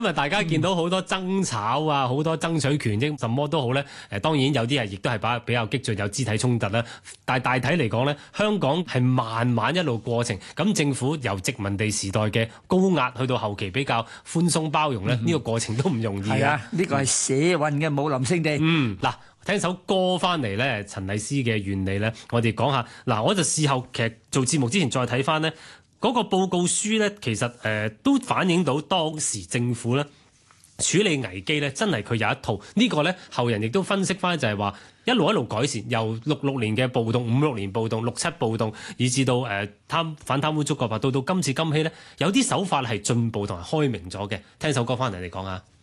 咁啊，大家見到好多爭吵啊，好多爭取權益，什麼都好咧。當然有啲係亦都係比較激進，有肢體衝突啦。但係大體嚟講咧，香港係慢慢一路過程。咁政府由殖民地時代嘅高壓去到後期比較寬鬆包容咧，呢個過程都唔容易嘅。 呢個係社運嘅武林聖地。 嗱，聽首歌翻嚟咧，陳麗斯嘅《願你》咧，我哋講下。嗱，我就事後其實做節目之前再睇翻咧。嗰個報告書咧，其實都反映到當時政府咧處理危機咧，真係佢有一套。呢個咧後人亦都分析翻，就係話一路改善，由66年嘅暴動、56年暴動、67暴動，以至到反貪污觸覺法，到今次今禧咧，有啲手法係進步同埋開明咗嘅。聽首歌翻嚟你講下。